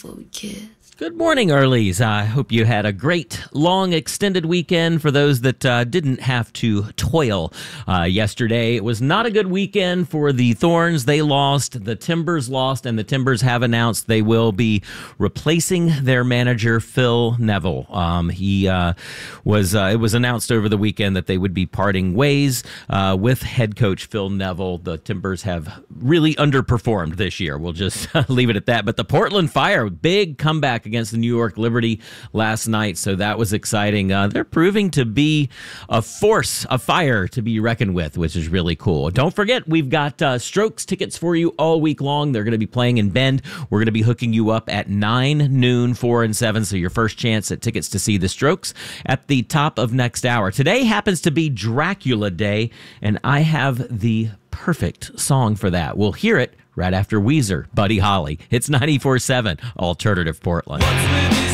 before we kiss. Good morning, Earlies. I hope you had a great, long, extended weekend. For those that didn't have to toil yesterday, it was not a good weekend for the Thorns. They lost, the Timbers lost, and the Timbers have announced they will be replacing their manager, Phil Neville. It was announced over the weekend that they would be parting ways with head coach Phil Neville. The Timbers have really underperformed this year. We'll just leave it at that. But the Portland Fire, big comeback against the New York Liberty last night, so that was exciting. They're proving to be a force, a fire to be reckoned with, which is really cool. Don't forget, we've got Strokes tickets for you all week long. They're going to be playing in Bend. We're going to be hooking you up at 9, noon, 4, and 7, so your first chance at tickets to see the Strokes at the top of next hour. Today happens to be Dracula Day, and I have the perfect song for that. We'll hear it right after Weezer, Buddy Holly. It's 94.7 Alternative Portland.